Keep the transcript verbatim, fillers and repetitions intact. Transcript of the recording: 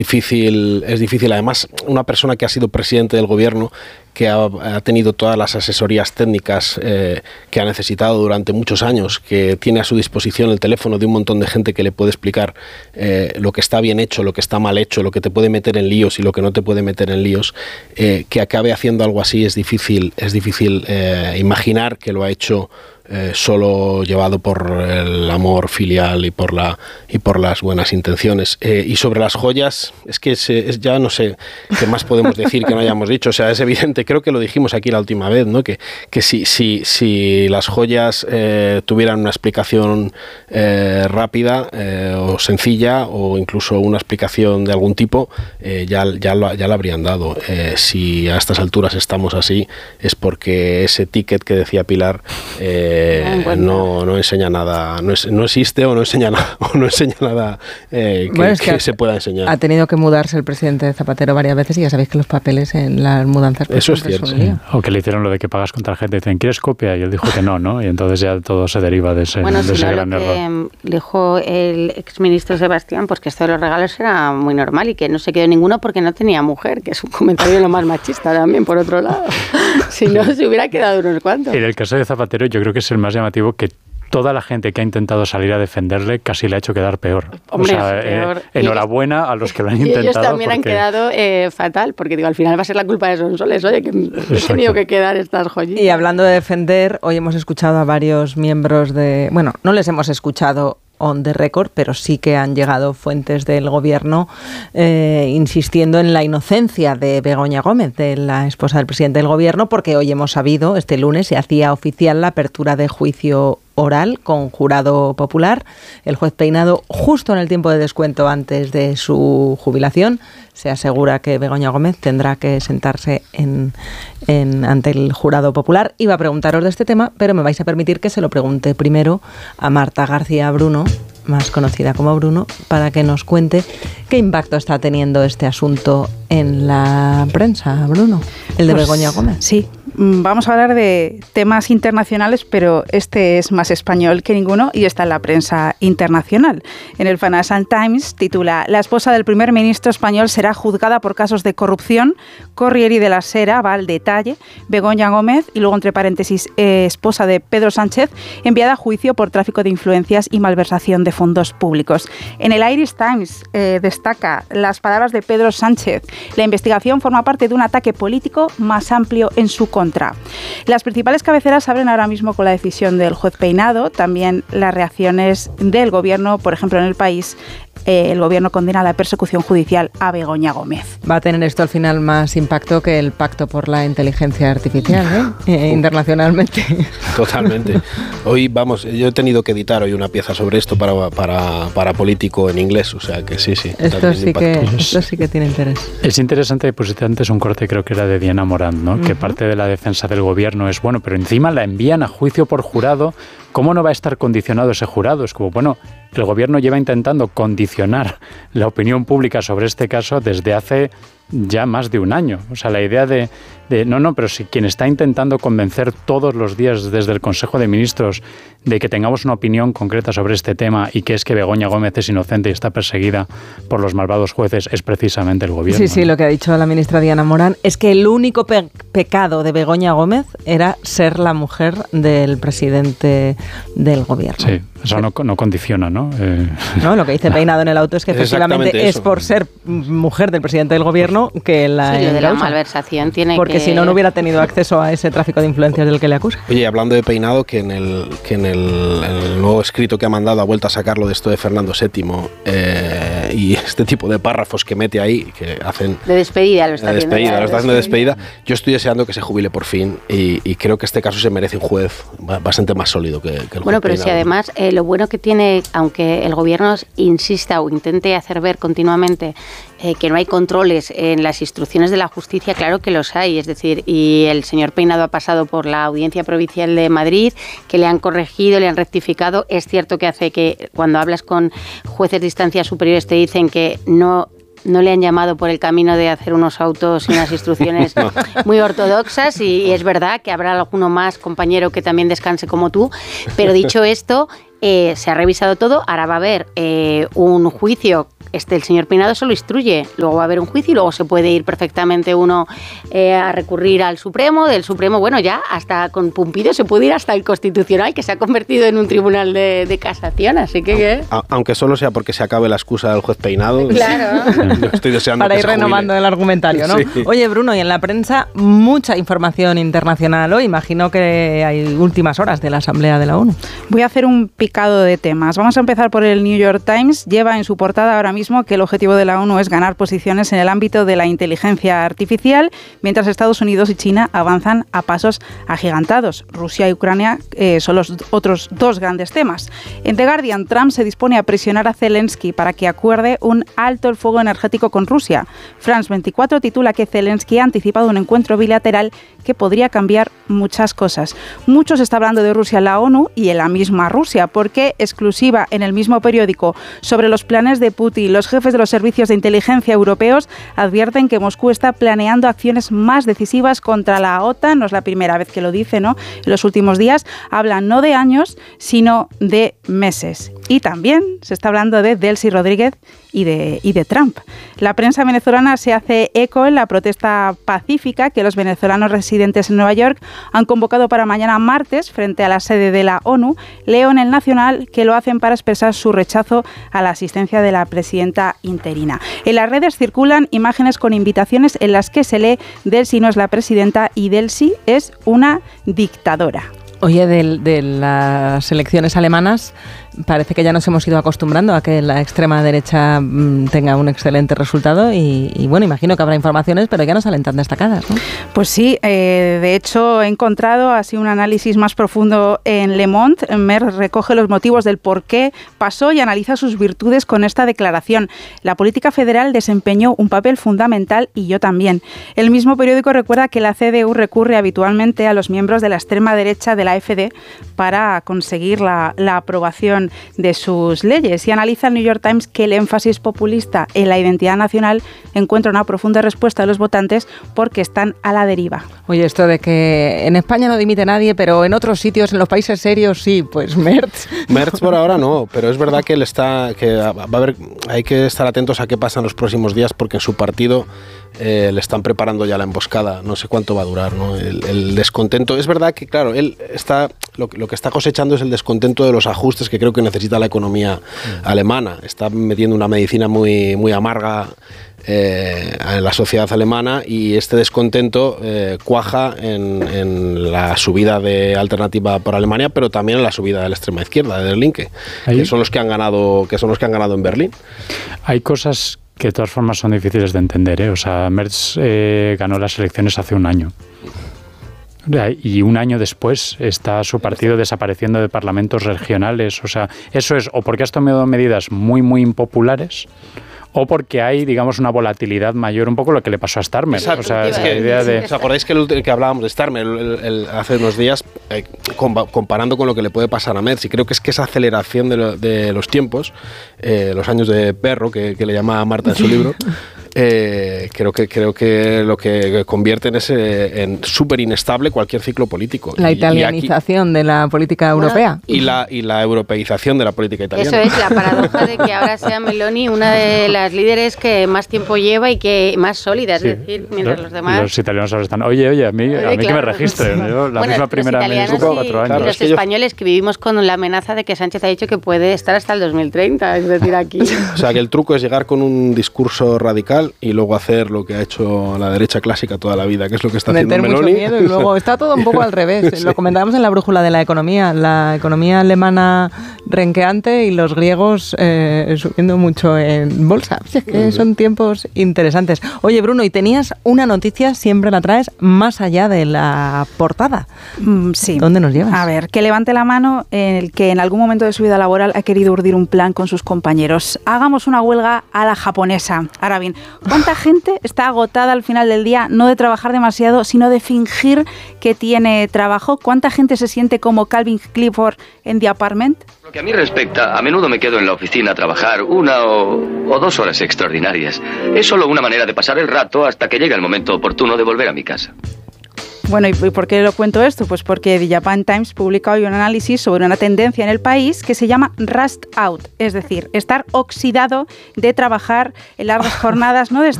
difícil, es difícil. Además, una persona que ha sido presidente del gobierno, que ha, ha tenido todas las asesorías técnicas eh, que ha necesitado durante muchos años, que tiene a su disposición el teléfono de un montón de gente que le puede explicar eh, lo que está bien hecho, lo que está mal hecho, lo que te puede meter en líos y lo que no te puede meter en líos, eh, que acabe haciendo algo así es difícil, es difícil eh, imaginar que lo ha hecho Eh, solo llevado por el amor filial y por la y por las buenas intenciones. Eh, y sobre las joyas, es que es, es, ya no sé qué más podemos decir que no hayamos dicho. O sea, es evidente, creo que lo dijimos aquí la última vez, ¿no? Que, que si, si, si las joyas eh, tuvieran una explicación eh, rápida eh, o sencilla, o incluso una explicación de algún tipo, eh, ya, ya, lo, ya la habrían dado. Eh, si a estas alturas estamos así, es porque ese ticket que decía Pilar eh, Eh, no, no enseña nada, no, es, no existe o no enseña nada, o no enseña nada eh, que, bueno, es que, que se pueda enseñar. Ha tenido que mudarse el presidente Zapatero varias veces y ya sabéis que los papeles en las mudanzas... Pues eso es cierto. Sí. O que le hicieron lo de que pagas con tarjeta y dicen, ¿quieres copia? Y él dijo que no, ¿no? Y entonces ya todo se deriva de ese, bueno, de ese no, gran lo que error. Dijo el exministro Sebastián, pues que esto de los regalos era muy normal y que no se quedó ninguno porque no tenía mujer, que es un comentario lo más machista también, por otro lado. Si no, se hubiera quedado unos cuantos. Y en el caso de Zapatero yo creo que es el más llamativo, que toda la gente que ha intentado salir a defenderle casi le ha hecho quedar peor. Hombre, o sea, peor. Eh, enhorabuena a los que lo han y intentado. Ellos también porque... han quedado eh, fatal, porque digo, al final va a ser la culpa de Sonsoles, oye, que he tenido que quedar estas joyitas. Y hablando de defender, hoy hemos escuchado a varios miembros de... Bueno, no les hemos escuchado on the record, pero sí que han llegado fuentes del gobierno eh, insistiendo en la inocencia de Begoña Gómez, de la esposa del presidente del gobierno, porque hoy hemos sabido, este lunes se hacía oficial la apertura de juicio oral con jurado popular. El juez Peinado, justo en el tiempo de descuento antes de su jubilación, se asegura que Begoña Gómez tendrá que sentarse en, en, ante el jurado popular. Iba a preguntaros de este tema, pero me vais a permitir que se lo pregunte primero a Marta García Bruno, más conocida como Bruno, para que nos cuente qué impacto está teniendo este asunto en la prensa, Bruno, el de pues, Begoña Gómez. Sí. Vamos a hablar de temas internacionales, pero este es más español que ninguno y está en la prensa internacional. En el Financial Times titula: la esposa del primer ministro español será juzgada por casos de corrupción. Corriere della Sera va al detalle. Begoña Gómez, y luego entre paréntesis, eh, esposa de Pedro Sánchez, enviada a juicio por tráfico de influencias y malversación de fondos públicos. En el Irish Times eh, destaca las palabras de Pedro Sánchez: la investigación forma parte de un ataque político más amplio en su contra. Las principales cabeceras abren ahora mismo con la decisión del juez Peinado, también las reacciones del gobierno. Por ejemplo, en El País, eh, el gobierno condena la persecución judicial a Begoña Gómez. Va a tener esto al final más impacto que el pacto por la inteligencia artificial, ¿eh? Eh, internacionalmente. Totalmente. Hoy, vamos, yo he tenido que editar hoy una pieza sobre esto para, para, para Político en inglés, o sea que sí, sí. Esto sí que, esto sí que tiene interés. Es interesante, pusiste antes un corte, creo que era de Diana Morán, ¿no? Uh-huh. Que parte de la defensa del gobierno es, bueno, pero encima la envían a juicio por jurado. ¿Cómo no va a estar condicionado ese jurado? Es como, bueno, el gobierno lleva intentando condicionar la opinión pública sobre este caso desde hace ya más de un año. O sea, la idea de, de no, no, pero si quien está intentando convencer todos los días desde el Consejo de Ministros de que tengamos una opinión concreta sobre este tema y que es que Begoña Gómez es inocente y está perseguida por los malvados jueces es precisamente el gobierno. Sí, sí, lo que ha dicho la ministra Diana Morán es que el único pe- pecado de Begoña Gómez era ser la mujer del presidente del gobierno. Sí, eso sí. No, no condiciona, ¿no? Eh, no, lo que dice Peinado en el auto es que efectivamente es por ser mujer del presidente del gobierno que la sí, lo de la malversación tiene porque que... si no, no hubiera tenido acceso a ese tráfico de influencias del que le acusa. Oye, hablando de Peinado, que en el que en el, en el nuevo escrito que ha mandado ha vuelto a sacarlo de esto de Fernando séptimo eh, y este tipo de párrafos que mete ahí, que hacen... De despedida, lo está de despedida, haciendo. Lo está haciendo de despedida. Yo estoy deseando que se jubile por fin y, y creo que este caso se merece un juez bastante más sólido que, que el juez Bueno, pero Peinado. si además eh, lo bueno que tiene, aunque el gobierno insista o intente hacer ver continuamente eh, que no hay controles en las instrucciones de la justicia, claro que los hay, es decir, y el señor Peinado ha pasado por la Audiencia Provincial de Madrid, que le han corregido, le han rectificado. Es cierto que hace que cuando hablas con jueces de instancias superiores te dicen que no... no le han llamado por el camino de hacer unos autos y unas instrucciones no. muy ortodoxas y, y es verdad que habrá alguno más, compañero, que también descanse como tú, pero dicho esto, eh, se ha revisado todo, ahora va a haber eh, un juicio. Este, el señor Peinado solo instruye, luego va a haber un juicio y luego se puede ir perfectamente uno eh, a recurrir al Supremo, del Supremo, bueno, ya hasta con Pumpido se puede ir hasta el Constitucional, que se ha convertido en un tribunal de, de casación, así que... ¿qué? Aunque solo sea porque se acabe la excusa del juez Peinado. Claro. Yo estoy deseando para que ir se renovando jubile. el argumentario, ¿no? Sí. Oye, Bruno, y en la prensa mucha información internacional hoy, imagino que hay últimas horas de la Asamblea de la ONU. Voy a hacer un picado de temas. Vamos a empezar por el New York Times. Lleva en su portada ahora mismo que el objetivo de la ONU es ganar posiciones en el ámbito de la inteligencia artificial, mientras Estados Unidos y China avanzan a pasos agigantados. Rusia y Ucrania eh, son los otros dos grandes temas. En The Guardian, Trump se dispone a presionar a Zelensky para que acuerde un alto el fuego energético con Rusia. France veinticuatro titula que Zelensky ha anticipado un encuentro bilateral que podría cambiar muchas cosas. Mucho se está hablando de Rusia en la ONU y en la misma Rusia, porque exclusiva en el mismo periódico sobre los planes de Putin, los jefes de los servicios de inteligencia europeos advierten que Moscú está planeando acciones más decisivas contra la OTAN. No es la primera vez que lo dice, ¿no? En los últimos días hablan no de años, sino de meses. Y también se está hablando de Delcy Rodríguez y de, y de Trump. La prensa venezolana se hace eco en la protesta pacífica que los venezolanos residentes en Nueva York han convocado para mañana martes frente a la sede de la ONU. Leo en el Nacional que lo hacen para expresar su rechazo a la asistencia de la presidenta interina. En las redes circulan imágenes con invitaciones en las que se lee Delcy no es la presidenta y Delcy es una dictadora. Oye, de, de las elecciones alemanas, parece que ya nos hemos ido acostumbrando a que la extrema derecha mmm, tenga un excelente resultado y, y bueno, imagino que habrá informaciones, pero ya no salen tan destacadas, ¿no? Pues sí, eh, de hecho he encontrado así un análisis más profundo en Le Monde. Merz recoge los motivos del por qué pasó y analiza sus virtudes con esta declaración. La política federal desempeñó un papel fundamental y yo también. El mismo periódico recuerda que la C D U recurre habitualmente a los miembros de la extrema derecha de la F D para conseguir la, la aprobación de sus leyes, y analiza el New York Times que el énfasis populista en la identidad nacional encuentra una profunda respuesta de los votantes porque están a la deriva. Oye, esto de que en España no dimite nadie, pero en otros sitios, en los países serios, sí, pues Merz. Merz por ahora no, pero es verdad que él está, que va a haber, hay que estar atentos a qué pasa en los próximos días porque en su partido eh, le están preparando ya la emboscada, no sé cuánto va a durar, ¿no? El, el descontento, es verdad que claro, él está, lo, lo que está cosechando es el descontento de los ajustes que creo que necesita la economía mm. alemana, está metiendo una medicina muy, muy amarga Eh, en la sociedad alemana y este descontento eh, cuaja en, en la subida de Alternativa por Alemania, pero también en la subida de la extrema izquierda, de Der Linke, que son los que han ganado, que son los que han ganado en Berlín. Hay cosas que de todas formas son difíciles de entender, ¿eh? O sea, Merz eh, ganó las elecciones hace un año. Y un año después está su partido desapareciendo de parlamentos regionales. O sea, eso es o porque has tomado medidas muy, muy impopulares o porque hay, digamos, una volatilidad mayor, un poco lo que le pasó a Starmer. Exacto. O sea, es la que, idea de... ¿os acordáis que, el, que hablábamos de Starmer el, el, el, hace unos días, eh, comparando con lo que le puede pasar a Merz? Y creo que es que esa aceleración de, lo, de los tiempos, eh, los años de perro, que, que le llama Marta en su libro, eh, creo que creo que lo que convierte es eh, en súper inestable cualquier ciclo político. La italianización y aquí, de la política europea. Bueno, y, la, y la europeización de la política italiana. Eso es, la paradoja de que ahora sea Meloni una de las líderes que más tiempo lleva y que más sólida, es sí. decir, mientras los, los demás... Los italianos ahora están, oye, oye, a mí, oye, a mí claro, que me registren, sí. Yo, la bueno, misma primera ministra cuatro años. Claro, los es que españoles yo... que vivimos con la amenaza de que Sánchez ha dicho que puede estar hasta el dos mil treinta, es decir, aquí... O sea, que el truco es llegar con un discurso radical y luego hacer lo que ha hecho la derecha clásica toda la vida, que es lo que está Meter haciendo Meloni. Mucho miedo y luego está todo un poco al revés. Sí. Lo comentábamos en la brújula de la economía. La economía alemana renqueante y los griegos eh, subiendo mucho en bolsa. Es que son tiempos interesantes. Oye, Bruno, y tenías una noticia, siempre la traes, más allá de la portada. Mm, sí. ¿Dónde nos llevas? A ver, que levante la mano el que en algún momento de su vida laboral ha querido urdir un plan con sus compañeros. Hagamos una huelga a la japonesa. Ahora bien, ¿cuánta gente está agotada al final del día, no de trabajar demasiado, sino de fingir que tiene trabajo? ¿Cuánta gente se siente como Calvin Clifford en The Apartment? Lo que a mí respecta, a menudo me quedo en la oficina a trabajar una o, o dos horas extraordinarias. Es solo una manera de pasar el rato hasta que llegue el momento oportuno de volver a mi casa. Bueno, ¿y por qué lo cuento esto? Pues porque The Japan Times publica hoy un análisis sobre una tendencia en el país que se llama rust out, es decir, estar oxidado de trabajar en largas jornadas, ¿no? De